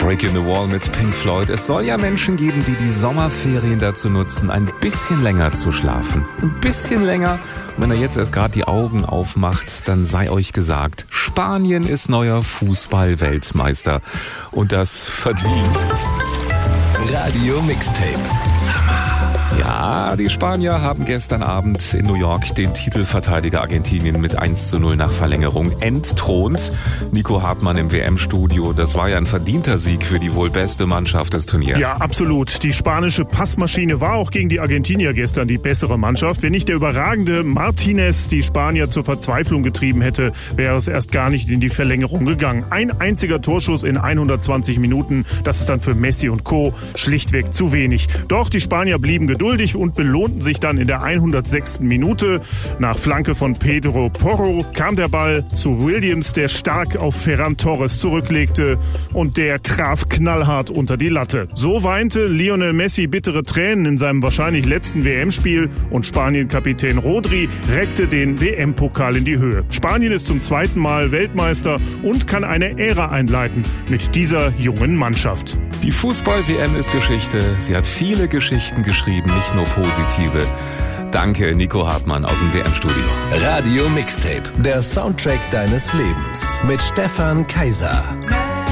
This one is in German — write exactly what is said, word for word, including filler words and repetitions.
Brick in the Wall mit Pink Floyd. Es soll ja Menschen geben, die die Sommerferien dazu nutzen, ein bisschen länger zu schlafen. Ein bisschen länger. Und wenn ihr jetzt erst gerade die Augen aufmacht, dann sei euch gesagt, Spanien ist neuer Fußball-Weltmeister. Und das verdient. Radio Mixtape. Ja, die Spanier haben gestern Abend in New York den Titelverteidiger Argentinien mit eins zu null nach Verlängerung entthront. Nico Hartmann im W M-Studio, das war ja ein verdienter Sieg für die wohl beste Mannschaft des Turniers. Ja, absolut. Die spanische Passmaschine war auch gegen die Argentinier gestern die bessere Mannschaft. Wenn nicht der überragende Martinez die Spanier zur Verzweiflung getrieben hätte, wäre es erst gar nicht in die Verlängerung gegangen. Ein einziger Torschuss in hundertzwanzig Minuten, das ist dann für Messi und Co. schlichtweg zu wenig. Doch die Spanier blieben geduldig und belohnten sich dann in der hundertsechsten Minute. Nach Flanke von Pedro Porro kam der Ball zu Williams, der stark auf Ferran Torres zurücklegte und der traf knallhart unter die Latte. So weinte Lionel Messi bittere Tränen in seinem wahrscheinlich letzten W M-Spiel und Spanien-Kapitän Rodri reckte den W M-Pokal in die Höhe. Spanien ist zum zweiten Mal Weltmeister und kann eine Ära einleiten mit dieser jungen Mannschaft. Die Fußball-W M ist Geschichte. Sie hat viele Geschichten geschrieben, nicht nur positive. Danke, Nico Hartmann aus dem W M-Studio. Radio Mixtape, der Soundtrack deines Lebens mit Stefan Kaiser.